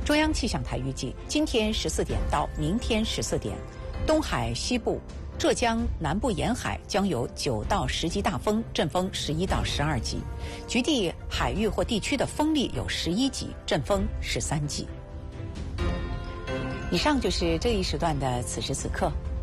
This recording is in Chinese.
中央气象台预计，今天14点到明天14点，东海西部、浙江南部沿海将有9到10级大风，阵风11到12级，局地海域或地区的风力有11级，阵风13级。以上就是这一时段的此时此刻。